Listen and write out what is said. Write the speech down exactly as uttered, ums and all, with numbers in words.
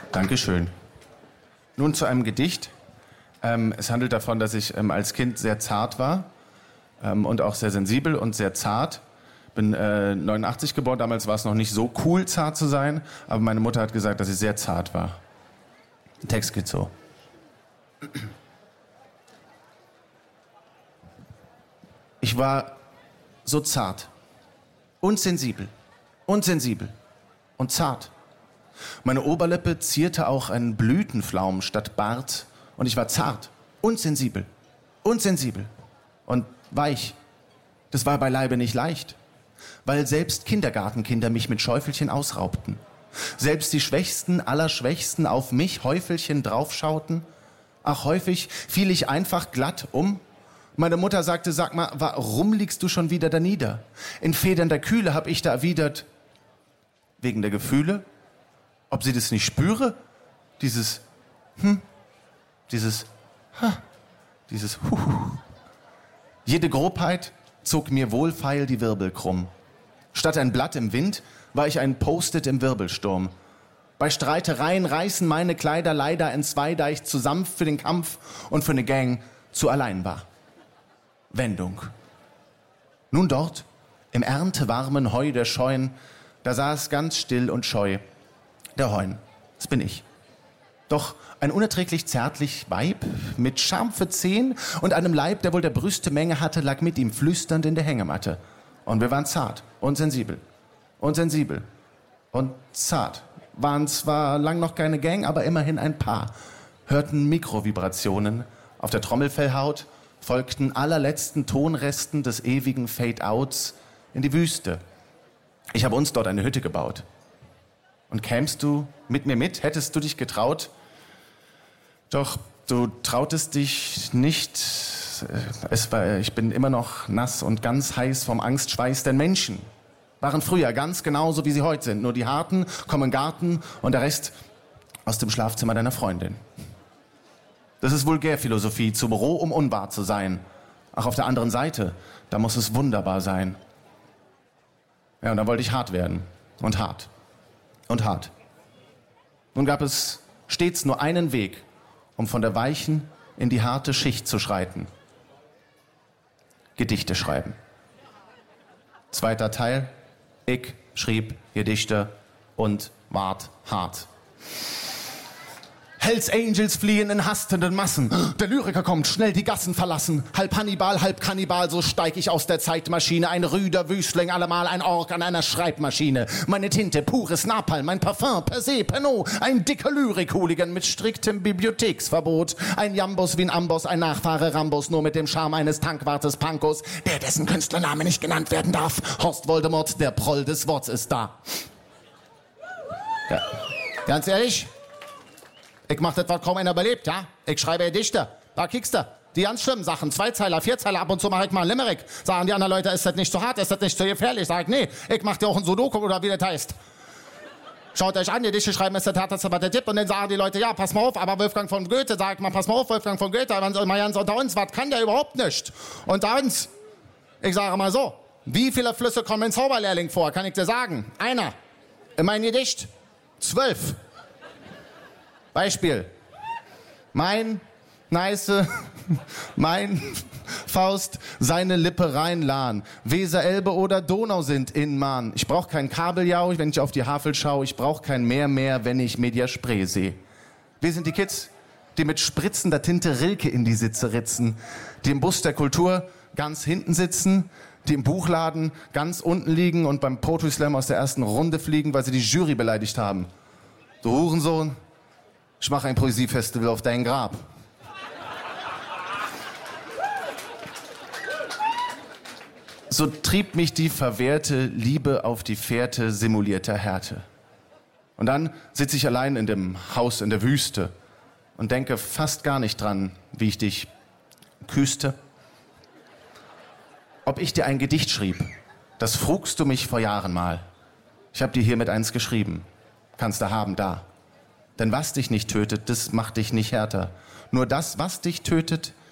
Dankeschön. Nun zu einem Gedicht. Ähm, es handelt davon, dass ich ähm, als Kind sehr zart war ähm, und auch sehr sensibel und sehr zart. Bin äh, neunundachtzig geboren, damals war es noch nicht so cool, zart zu sein, aber meine Mutter hat gesagt, dass ich sehr zart war. Der Text geht so. Ich war so zart und sensibel und sensibel und zart. Meine Oberlippe zierte auch einen Blütenflaum statt Bart und ich war zart und sensibel und sensibel und weich. Das war beileibe nicht leicht, weil selbst Kindergartenkinder mich mit Schäufelchen ausraubten. Selbst die Schwächsten aller Schwächsten auf mich Häufelchen draufschauten. Ach, häufig fiel ich einfach glatt um. Meine Mutter sagte, sag mal, warum liegst du schon wieder da nieder? In federnder Kühle hab ich da erwidert, wegen der Gefühle? Ob sie das nicht spüre? Dieses hm, dieses ha, dieses hu. Jede Grobheit zog mir wohlfeil die Wirbel krumm. Statt ein Blatt im Wind war ich ein Post-it im Wirbelsturm. Bei Streitereien reißen meine Kleider leider entzwei, da ich zu sanft für den Kampf und für eine Gang zu allein war. Wendung. Nun dort, im erntewarmen Heu der Scheuen, da saß ganz still und scheu der Heun. Das bin ich. Doch ein unerträglich zärtlich Weib mit scharfe Zehen und einem Leib, der wohl der Brüste Menge hatte, lag mit ihm flüsternd in der Hängematte. Und wir waren zart und sensibel und sensibel und zart. Waren zwar lang noch keine Gang, aber immerhin ein Paar. Hörten Mikrovibrationen auf der Trommelfellhaut, folgten allerletzten Tonresten des ewigen Fade-Outs in die Wüste. Ich habe uns dort eine Hütte gebaut. Und kämst du mit mir mit, hättest du dich getraut? Doch du trautest dich nicht. Es war, ich bin immer noch nass und ganz heiß vom Angstschweiß, denn Menschen waren früher ganz genauso, wie sie heute sind. Nur die Harten kommen in den Garten und der Rest aus dem Schlafzimmer deiner Freundin. Das ist Vulgärphilosophie, zu Büro, um unwahr zu sein. Ach, auf der anderen Seite, da muss es wunderbar sein. Ja, und dann wollte ich hart werden. Und hart. Und hart. Nun gab es stets nur einen Weg, um von der weichen in die harte Schicht zu schreiten. Gedichte schreiben. Zweiter Teil. Ich schrieb Gedichte und ward hart. Hells Angels fliehen in hastenden Massen. Der Lyriker kommt, schnell die Gassen verlassen. Halb Hannibal, halb Kannibal, so steig ich aus der Zeitmaschine. Ein rüder Wüstling, allemal ein Ork an einer Schreibmaschine. Meine Tinte, pures Napalm, mein Parfum, per se, Pernod. Ein dicker Lyrik-Hooligan mit striktem Bibliotheksverbot. Ein Jambus wie ein Amboss, ein Nachfahre Rambos, nur mit dem Charme eines Tankwartes Pankos, der dessen Künstlername nicht genannt werden darf. Horst Voldemort, der Proll des Worts ist da. Ja. Ganz ehrlich? Ich mach das, was kaum einer überlebt, ja? Ich schreibe Gedichte. Da kickst du. Die ganz schlimmen Sachen. Zweizeiler, Vierzeiler, ab und zu mache ich mal ein Limerick. Sagen die anderen Leute, ist das nicht zu hart, ist das nicht zu gefährlich? Sag ich, nee, ich mach dir auch ein Sudoku oder wie das heißt. Schaut euch an, Gedichte schreiben ist das härteste, was der Tipp. Und dann sagen die Leute, ja, pass mal auf, aber Wolfgang von Goethe, sag ich mal, pass mal auf, Wolfgang von Goethe, aber mal ganz unter uns, was kann der überhaupt nicht? Unter uns, ich sage mal so, wie viele Flüsse kommen in Zauberlehrling vor, kann ich dir sagen? Einer. In meinem Gedicht zwölf. Beispiel. Mein Neiße, mein Faust, seine Lippe reinlahen. Weser, Elbe oder Donau sind in Mahn. Ich brauch kein Kabeljau, wenn ich auf die Havel schaue. Ich brauch kein Meer mehr, wenn ich Media Spree sehe. Wir sind die Kids, die mit spritzender Tinte Rilke in die Sitze ritzen. Die im Bus der Kultur ganz hinten sitzen. Die im Buchladen ganz unten liegen und beim Poetry Slam aus der ersten Runde fliegen, weil sie die Jury beleidigt haben. Du Hurensohn. Ich mache ein Poesiefestival auf dein Grab. So trieb mich die verwehrte Liebe auf die Fährte simulierter Härte. Und dann sitze ich allein in dem Haus in der Wüste und denke fast gar nicht dran, wie ich dich küsste. Ob ich dir ein Gedicht schrieb, das frugst du mich vor Jahren mal. Ich hab dir hiermit eins geschrieben. Kannst du haben da. Denn was dich nicht tötet, das macht dich nicht härter. Nur das, was dich tötet,